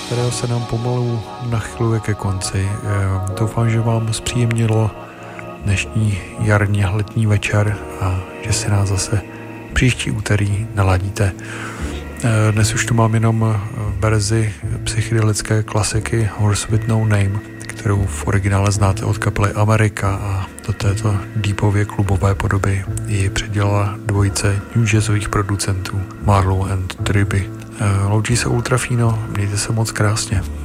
kterého se nám pomalu nachyluje ke konci. Doufám, že vám zpříjemnilo dnešní jarní letní večer a že si nás zase příští úterý naladíte. Dnes už tu mám jenom verzi psychedelické klasiky Horse with No Name, kterou v originále znáte od kapely America, a do této deepově klubové podoby ji předělala dvojice new jazzových producentů Marlowe and Tribby. Loučí se Ultrafino, mějte se moc krásně.